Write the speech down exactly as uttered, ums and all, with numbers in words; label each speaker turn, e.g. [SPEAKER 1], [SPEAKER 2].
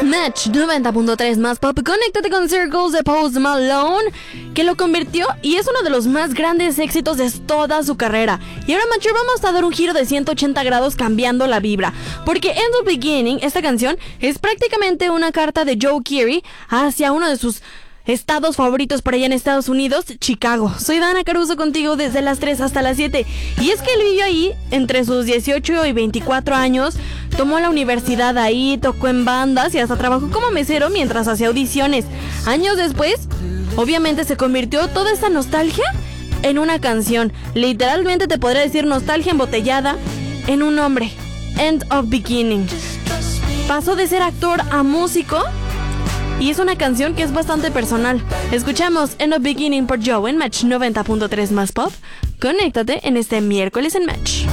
[SPEAKER 1] Match noventa punto tres más pop. Conéctate con Circles de Post Malone, que lo convirtió y es uno de los más grandes éxitos de toda su carrera. Y ahora, Matcher, vamos a dar un giro de ciento ochenta grados cambiando la vibra, porque In the Beginning, esta canción, es prácticamente una carta de Joe Keery hacia uno de sus estados favoritos por allá en Estados Unidos, Chicago. Soy Dana Caruso contigo desde las tres hasta las siete. Y es que él vivió ahí entre sus dieciocho y veinticuatro años, tomó la universidad ahí, tocó en bandas y hasta trabajó como mesero mientras hacía audiciones. Años después, obviamente se convirtió toda esa nostalgia en una canción. Literalmente te podría decir nostalgia embotellada en un nombre, End of Beginning. Pasó de ser actor a músico y es una canción que es bastante personal. Escuchamos End of Beginning por Joe en Match noventa punto tres más pop. Conéctate en este miércoles en Match.